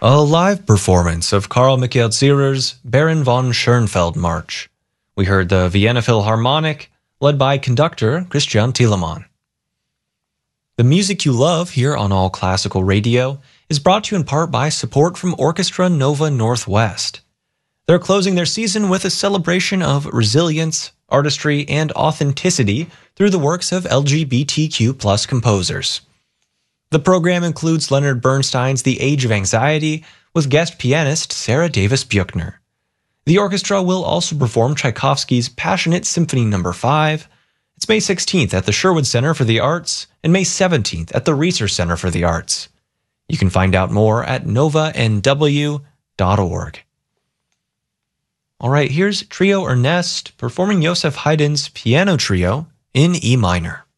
A live performance of Karl Michael Zierer's Baron von Schoenfeld March. We heard the Vienna Philharmonic, led by conductor Christian Thielemann. The music you love here on All Classical Radio is brought to you in part by support from Orchestra Nova Northwest. They're closing their season with a celebration of resilience, artistry, and authenticity through the works of LGBTQ+ composers. The program includes Leonard Bernstein's The Age of Anxiety with guest pianist Sarah Davis Buechner. The orchestra will also perform Tchaikovsky's Passionate Symphony No. 5. It's May 16th at the Sherwood Center for the Arts and May 17th at the Reser Center for the Arts. You can find out more at novanw.org. All right, here's Trio Ernest performing Joseph Haydn's Piano Trio in E minor.